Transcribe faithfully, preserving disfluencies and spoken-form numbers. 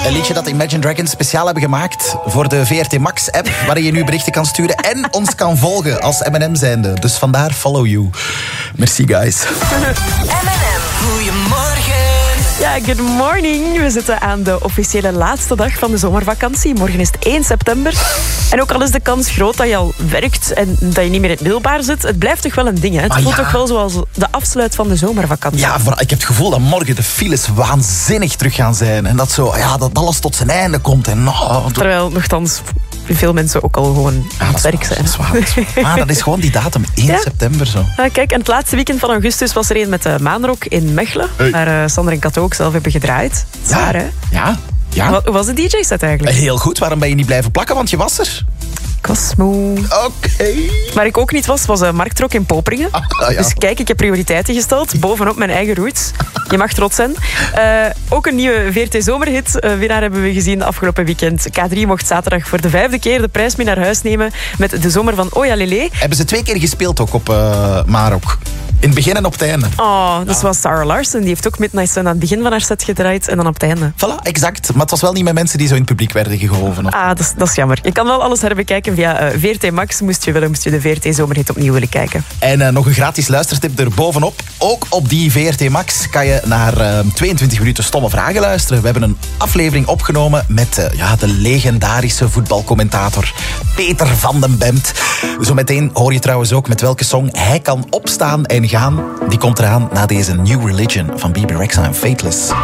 Een liedje dat Imagine Dragons speciaal hebben gemaakt voor de V R T Max app, waarin je nu berichten kan sturen en ons kan volgen als M en M zijnde. Dus vandaar follow you. Merci guys. M en M, goedemorgen. Ja, good morning. We zitten aan de officiële laatste dag van de zomervakantie. Morgen is het één september. En ook al is de kans groot dat je al werkt en dat je niet meer in het middelbaar zit, het blijft toch wel een ding, hè? Het Maar voelt ja. toch wel zoals de afsluit van de zomervakantie. Ja, vooral, ik heb het gevoel dat morgen de files waanzinnig terug gaan zijn. En dat, zo, ja, dat alles tot zijn einde komt. En, oh, dat... Terwijl nogthans veel mensen ook al gewoon aan het werk zijn. Dat is waar, dat is waar. Maar dat is gewoon die datum, één Ja. september zo. Ah, kijk, en het laatste weekend van augustus was er een met de Maanrock in Mechelen. Hey. Waar uh, Sander en Kat ook zelf hebben gedraaid. Zwaar, hè? Ja, ja. Wat, hoe was de D J-set eigenlijk? Heel goed, waarom ben je niet blijven plakken? Want je was er. Ik was moe. Oké. Waar ik ook niet was, was uh, Marktrok in Poperingen. Ah, ja. Dus kijk, ik heb prioriteiten gesteld. Bovenop mijn eigen roots. Je mag trots zijn. Uh, ook een nieuwe V R T Zomerhit. Uh, winnaar hebben we gezien afgelopen weekend. K drie mocht zaterdag voor de vijfde keer de prijs mee naar huis nemen met de zomer van Oya Lele. Hebben ze twee keer gespeeld ook op uh, Marok. In het begin en op het einde. Oh, dat was Sarah Larsen. Die heeft ook Midnight Sun aan het begin van haar set gedraaid en dan op het einde. Voilà, exact. Maar het was wel niet met mensen die zo in het publiek werden gehoven. Of... Ah, dat is, dat is jammer. Je kan wel alles herbekijken via uh, V R T Max. Moest je willen, moest je de V R T Zomerhit opnieuw willen kijken. En uh, nog een gratis luistertip erbovenop. Ook op die V R T Max kan je naar uh, tweeëntwintig minuten stomme vragen luisteren. We hebben een aflevering opgenomen met uh, ja, de legendarische voetbalcommentator Peter van den Bemt. Zometeen hoor je trouwens ook met welke song hij kan opstaan en gaan. Die komt eraan na deze New Religion van B B Rexha en Fateless.